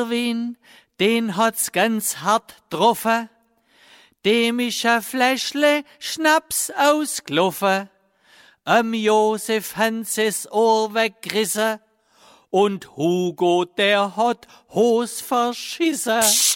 Erwin, den hat's ganz hart getroffen. Dem ist ein Fläschle Schnaps ausgelaufen. Josef Hans das Ohr weggerissen und Hugo, der hat Hos verschissen.